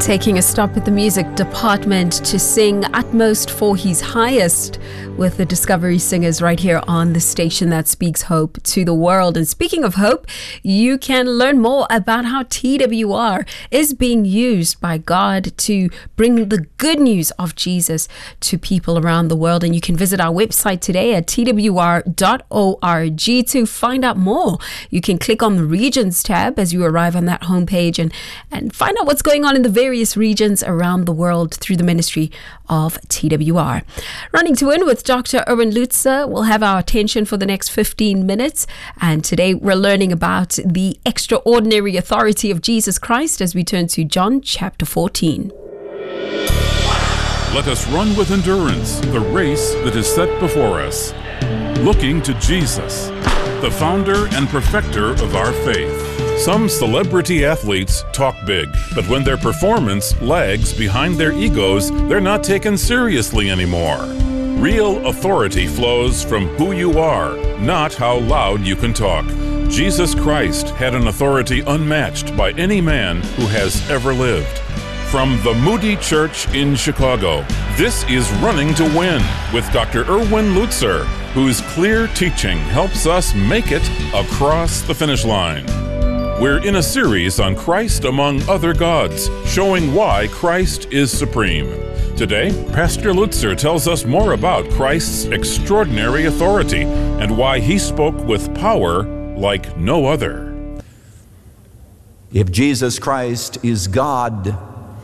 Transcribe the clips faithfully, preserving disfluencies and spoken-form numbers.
Taking a stop at the music department to sing Utmost for His Highest with the Discovery Singers right here on the station that speaks hope to the world. And speaking of hope, you can learn more about how T W R is being used by God to bring the good news of Jesus to people around the world. And you can visit our website today at T W R dot org to find out more. You can click on the regions tab as you arrive on that homepage and, and find out what's going on in the various regions around the world through the ministry of T W R. Running to Win with Doctor Erwin Lutzer will have our attention for the next fifteen minutes. And today we're learning about the extraordinary authority of Jesus Christ as we turn to John chapter fourteen. Let us run with endurance the race that is set before us, looking to Jesus, the founder and perfecter of our faith. Some celebrity athletes talk big, but when their performance lags behind their egos, they're not taken seriously anymore. Real authority flows from who you are, not how loud you can talk. Jesus Christ had an authority unmatched by any man who has ever lived. From the Moody Church in Chicago, this is Running to Win with Doctor Erwin Lutzer, whose clear teaching helps us make it across the finish line. We're in a series on Christ among other gods, showing why Christ is supreme. Today, Pastor Lutzer tells us more about Christ's extraordinary authority and why he spoke with power like no other. If Jesus Christ is God,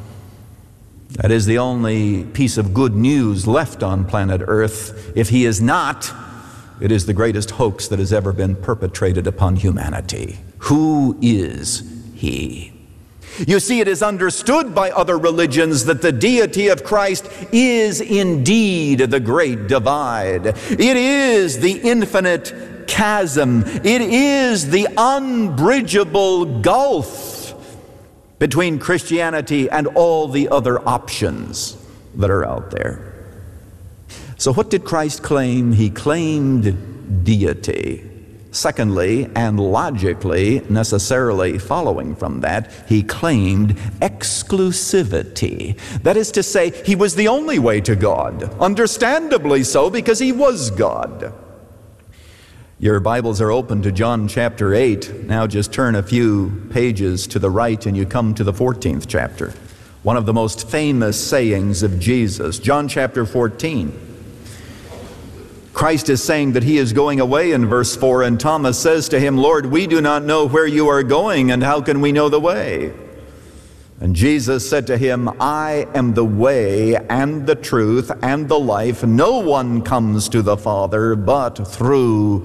that is the only piece of good news left on planet Earth. If he is not, it is the greatest hoax that has ever been perpetrated upon humanity. Who is he? You see, it is understood by other religions that the deity of Christ is indeed the great divide. It is the infinite chasm. It is the unbridgeable gulf between Christianity and all the other options that are out there. So what did Christ claim? He claimed deity. Secondly, and logically, necessarily following from that, he claimed exclusivity. That is to say, he was the only way to God. Understandably so, because he was God. Your Bibles are open to John chapter eight. Now just turn a few pages to the right and you come to the fourteenth chapter. One of the most famous sayings of Jesus, John chapter fourteen. Christ is saying that he is going away in verse four, and Thomas says to him, "Lord, we do not know where you are going, and how can we know the way?" And Jesus said to him, "I am the way and the truth and the life. No one comes to the Father but through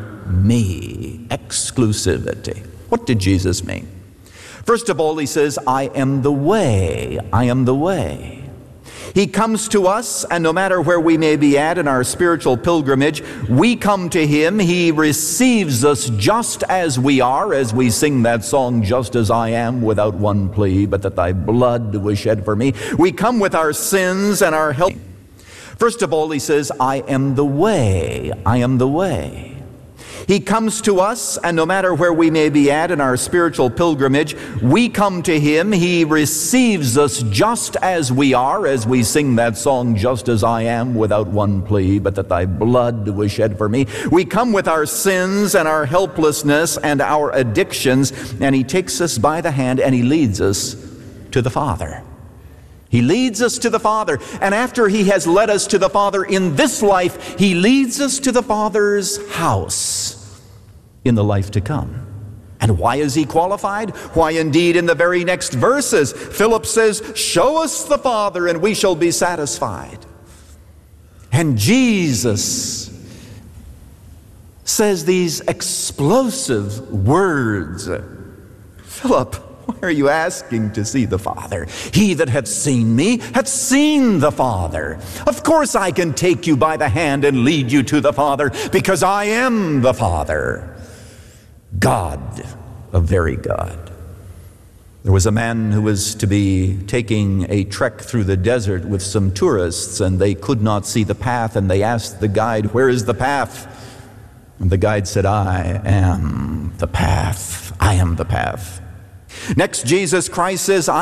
me." Exclusivity. What did Jesus mean? First of all, he says, "I am the way. I am the way." He comes to us, and no matter where we may be at in our spiritual pilgrimage, we come to him. He receives us just as we are, as we sing that song, "Just as I am, without one plea, but that thy blood was shed for me." We come with our sins and our help. First of all, he says, "I am the way. I am the way." He comes to us, and no matter where we may be at in our spiritual pilgrimage, we come to him. He receives us just as we are, as we sing that song, "Just as I am, without one plea, but that thy blood was shed for me." We come with our sins and our helplessness and our addictions, and he takes us by the hand and he leads us to the Father. He leads us to the Father, and after he has led us to the Father in this life, he leads us to the Father's house in the life to come. And why is he qualified? Why, indeed, in the very next verses, Philip says, "Show us the Father, and we shall be satisfied." And Jesus says these explosive words, "Philip, why are you asking to see the Father? He that hath seen me hath seen the Father. Of course I can take you by the hand and lead you to the Father, because I am the Father." God, a very God. There was a man who was to be taking a trek through the desert with some tourists, and they could not see the path, and they asked the guide, "Where is the path?" And the guide said, "I am the path. I am the path." Next, Jesus Christ says,